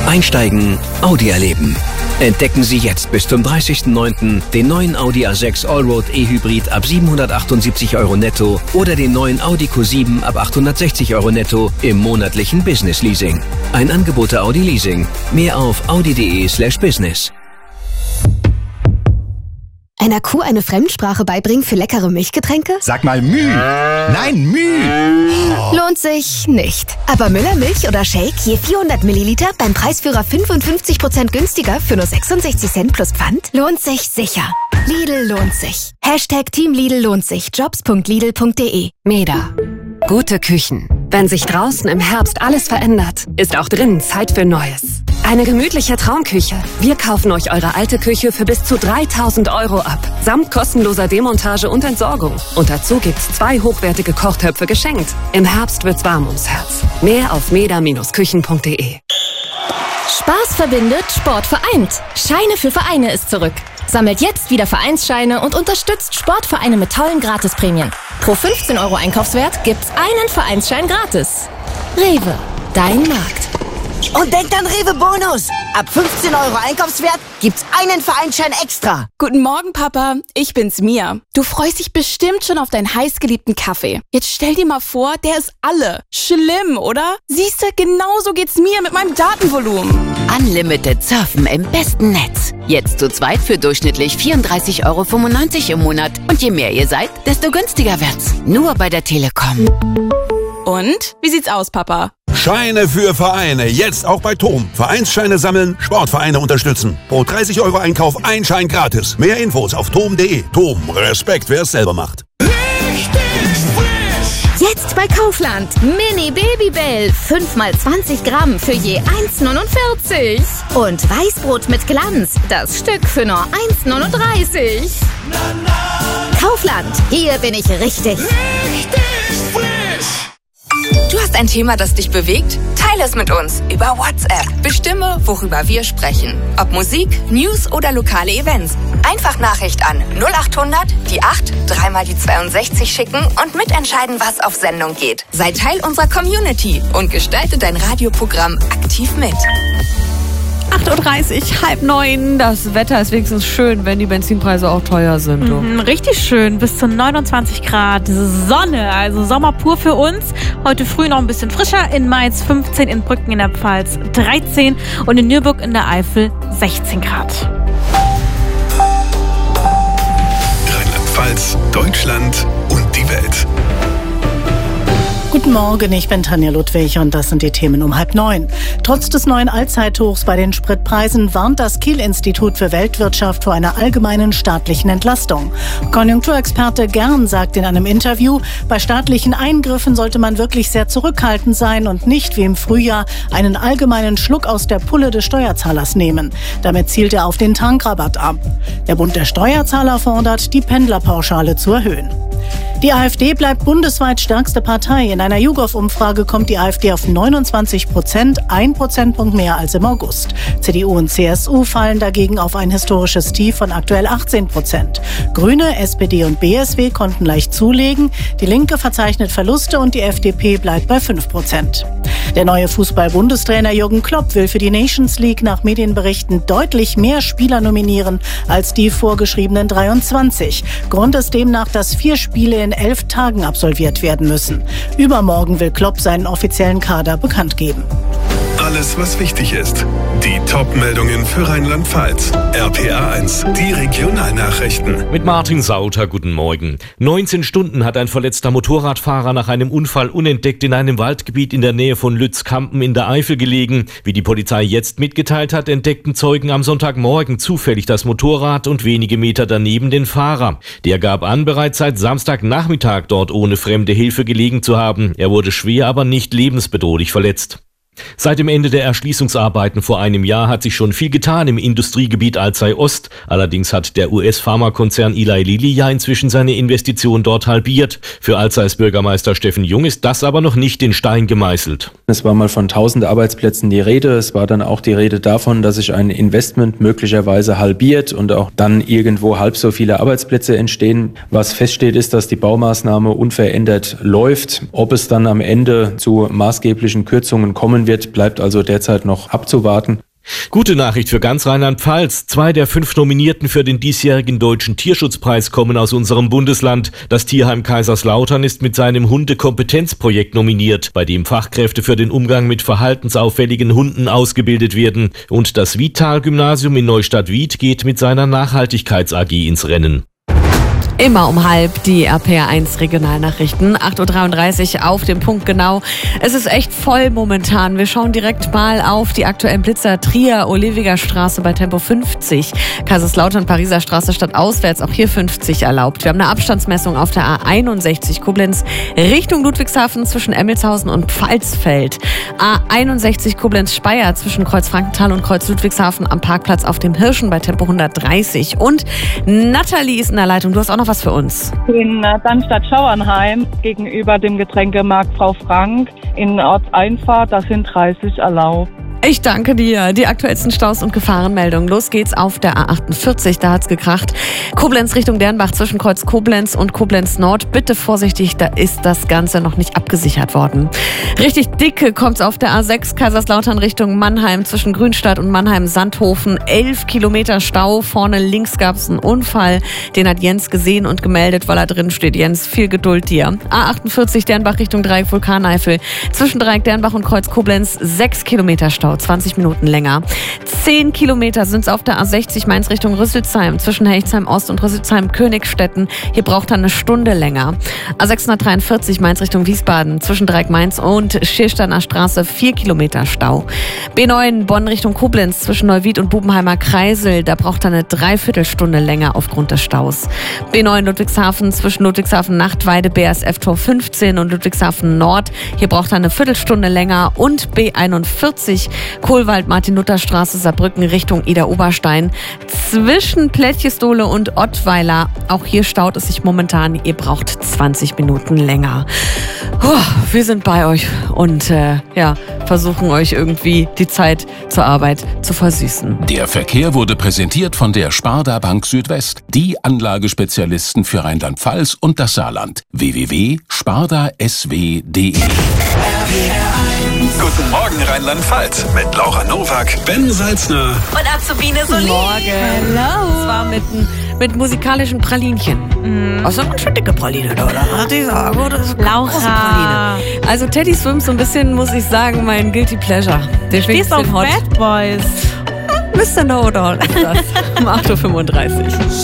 Einsteigen, Audi erleben. Entdecken Sie jetzt bis zum 30.09. den neuen Audi A6 Allroad E-Hybrid ab 778 € netto oder den neuen Audi Q7 ab 860 € netto im monatlichen Business Leasing. Ein Angebot der Audi Leasing. Mehr auf audi.de/business. Einer Kuh eine Fremdsprache beibringen für leckere Milchgetränke? Sag mal Müh. Nein, Müh. Lohnt sich nicht. Aber Müller Milch oder Shake je 400 Milliliter beim Preisführer 55% günstiger für nur 66 Cent plus Pfand? Lohnt sich sicher. Lidl lohnt sich. Team Lidl lohnt sich. Jobs.lidl.de. Meda. Gute Küchen. Wenn sich draußen im Herbst alles verändert, ist auch drinnen Zeit für Neues. Eine gemütliche Traumküche. Wir kaufen euch eure alte Küche für bis zu 3.000 € ab. Samt kostenloser Demontage und Entsorgung. Und dazu gibt's 2 hochwertige Kochtöpfe geschenkt. Im Herbst wird's warm ums Herz. Mehr auf meda-küchen.de. Spaß verbindet, Sport vereint. Scheine für Vereine ist zurück. Sammelt jetzt wieder Vereinsscheine und unterstützt Sportvereine mit tollen Gratisprämien. Pro 15 € Einkaufswert gibt's einen Vereinsschein gratis. Rewe, dein Markt. Und denkt an Rewe Bonus. Ab 15 € Einkaufswert gibt's einen Vereinsschein extra. Guten Morgen, Papa. Ich bin's, Mia. Du freust dich bestimmt schon auf deinen heißgeliebten Kaffee. Jetzt stell dir mal vor, der ist alle. Schlimm, oder? Siehste, genauso geht's mir mit meinem Datenvolumen. Unlimited Surfen im besten Netz. Jetzt zu zweit für durchschnittlich 34,95 € im Monat. Und je mehr ihr seid, desto günstiger wird's. Nur bei der Telekom. Und? Wie sieht's aus, Papa? Scheine für Vereine, jetzt auch bei TOM. Vereinsscheine sammeln, Sportvereine unterstützen. Pro 30 € Einkauf ein Schein gratis. Mehr Infos auf tom.de. TOM, Respekt, wer es selber macht. Jetzt bei Kaufland. Mini Babybell. 5x20 Gramm für je 1,49. Und Weißbrot mit Glanz. Das Stück für nur 1,39. Kaufland. Hier bin ich richtig. Du hast ein Thema, das dich bewegt? Teile es mit uns über WhatsApp. Bestimme, worüber wir sprechen. Ob Musik, News oder lokale Events. Einfach Nachricht an 0800 die 8 3 mal die 62 schicken und mitentscheiden, was auf Sendung geht. Sei Teil unserer Community und gestalte dein Radioprogramm aktiv mit. 8:30 Uhr, 8:30. Das Wetter ist wenigstens schön, wenn die Benzinpreise auch teuer sind. Richtig schön, bis zu 29 Grad Sonne, also Sommer pur für uns. Heute früh noch ein bisschen frischer, in Mainz 15, in Brücken in der Pfalz 13 und in Nürburg in der Eifel 16 Grad. Rheinland-Pfalz, Deutschland und die Welt. Guten Morgen, ich bin Tanja Ludwig und das sind die Themen um 8:30. Trotz des neuen Allzeithochs bei den Spritpreisen warnt das Kiel-Institut für Weltwirtschaft vor einer allgemeinen staatlichen Entlastung. Konjunkturexperte Gern sagt in einem Interview, bei staatlichen Eingriffen sollte man wirklich sehr zurückhaltend sein und nicht wie im Frühjahr einen allgemeinen Schluck aus der Pulle des Steuerzahlers nehmen. Damit zielt er auf den Tankrabatt ab. Der Bund der Steuerzahler fordert, die Pendlerpauschale zu erhöhen. Die AfD bleibt bundesweit stärkste Partei. In einer YouGov-Umfrage kommt die AfD auf 29%, 1 Prozentpunkt mehr als im August. CDU und CSU fallen dagegen auf ein historisches Tief von aktuell 18%. Grüne, SPD und BSW konnten leicht zulegen. Die Linke verzeichnet Verluste und die FDP bleibt bei 5%. Der neue Fußball-Bundestrainer Jürgen Klopp will für die Nations League nach Medienberichten deutlich mehr Spieler nominieren als die vorgeschriebenen 23. Grund ist demnach, dass 4 Spiele in 11 Tagen absolviert werden müssen. Übermorgen will Klopp seinen offiziellen Kader bekannt geben. Alles, was wichtig ist. Die Top-Meldungen für Rheinland-Pfalz. RPA 1, die Regionalnachrichten. Mit Martin Sauter, guten Morgen. 19 Stunden hat ein verletzter Motorradfahrer nach einem Unfall unentdeckt in einem Waldgebiet in der Nähe von Lützkampen in der Eifel gelegen. Wie die Polizei jetzt mitgeteilt hat, entdeckten Zeugen am Sonntagmorgen zufällig das Motorrad und wenige Meter daneben den Fahrer. Der gab an, bereits seit Samstagnachmittag dort ohne fremde Hilfe gelegen zu haben. Er wurde schwer, aber nicht lebensbedrohlich verletzt. Seit dem Ende der Erschließungsarbeiten vor einem Jahr hat sich schon viel getan im Industriegebiet Alzey Ost. Allerdings hat der US-Pharmakonzern Eli Lilly ja inzwischen seine Investition dort halbiert. Für Alzeys Bürgermeister Steffen Jung ist das aber noch nicht in Stein gemeißelt. Es war mal von 1000 Arbeitsplätzen die Rede. Es war dann auch die Rede davon, dass sich ein Investment möglicherweise halbiert und auch dann irgendwo halb so viele Arbeitsplätze entstehen. Was feststeht, ist, dass die Baumaßnahme unverändert läuft. Ob es dann am Ende zu maßgeblichen Kürzungen kommen entwickeln wird, bleibt also derzeit noch abzuwarten. Gute Nachricht für ganz Rheinland-Pfalz. 2 der 5 Nominierten für den diesjährigen Deutschen Tierschutzpreis kommen aus unserem Bundesland. Das Tierheim Kaiserslautern ist mit seinem Hundekompetenzprojekt nominiert, bei dem Fachkräfte für den Umgang mit verhaltensauffälligen Hunden ausgebildet werden. Und das Vital-Gymnasium in Neustadt-Wied geht mit seiner Nachhaltigkeits-AG ins Rennen. Immer um 12:30 die RPR1 Regionalnachrichten. 8.33 Uhr auf dem Punkt genau. Es ist echt voll momentan. Wir schauen direkt mal auf die aktuellen Blitzer. Trier, Olewiger Straße bei Tempo 50. Kaiserslautern, Pariser Straße statt auswärts. Auch hier 50 erlaubt. Wir haben eine Abstandsmessung auf der A61 Koblenz Richtung Ludwigshafen zwischen Emmelshausen und Pfalzfeld. A61 Koblenz-Speyer zwischen Kreuz Frankenthal und Kreuz Ludwigshafen am Parkplatz auf dem Hirschen bei Tempo 130. Und Nathalie ist in der Leitung. Du hast auch noch was für uns. In Darmstadt-Schauernheim gegenüber dem Getränkemarkt Frau Frank in Ortseinfahrt, da sind 30 erlaubt. Ich danke dir. Die aktuellsten Staus und Gefahrenmeldungen. Los geht's auf der A48, da hat's gekracht. Koblenz Richtung Dernbach zwischen Kreuz Koblenz und Koblenz Nord. Bitte vorsichtig, da ist das Ganze noch nicht abgesichert worden. Richtig dicke kommt's auf der A6 Kaiserslautern Richtung Mannheim zwischen Grünstadt und Mannheim-Sandhofen. 11 Kilometer Stau. Vorne links gab's einen Unfall. Den hat Jens gesehen und gemeldet, weil er drin steht. Jens, viel Geduld dir. A48 Dernbach Richtung Dreieck Vulkaneifel. Zwischen Dreieck Dernbach und Kreuz Koblenz 6 Kilometer Stau. 20 Minuten länger. 10 Kilometer sind es auf der A60 Mainz Richtung Rüsselsheim zwischen Hechtsheim Ost und Rüsselsheim Königstetten. Hier braucht er eine Stunde länger. A643 Mainz Richtung Wiesbaden zwischen Dreieck Mainz und Schiersteiner Straße 4 Kilometer Stau. B9 Bonn Richtung Koblenz zwischen Neuwied und Bubenheimer Kreisel. Da braucht er eine Dreiviertelstunde länger aufgrund des Staus. B9 Ludwigshafen zwischen Ludwigshafen Nachtweide BASF Tor 15 und Ludwigshafen Nord. Hier braucht er eine Viertelstunde länger. Und B41 Kohlwald-Martin-Luther-Straße, Saarbrücken Richtung Ida-Oberstein. Zwischen Plättchestole und Ottweiler. Auch hier staut es sich momentan. Ihr braucht 20 Minuten länger. Wir sind bei euch und versuchen euch irgendwie die Zeit zur Arbeit zu versüßen. Der Verkehr wurde präsentiert von der Sparda Bank Südwest. Die Anlagespezialisten für Rheinland-Pfalz und das Saarland. www.spardasw.de. Guten Morgen Rheinland-Pfalz mit Laura Nowak, Ben Salzner und Azubine Solé. Morgen. Hello. Das war mit musikalischen Pralinchen. Also eine schöne dicke Praline, oder? Hatte ich sagen, oder? Laura. Also Teddy Swims so ein bisschen, muss ich sagen, mein Guilty Pleasure. Der stehst auf Bad Boys. Mr. Know-It-All ist das. Um 8.35 Uhr.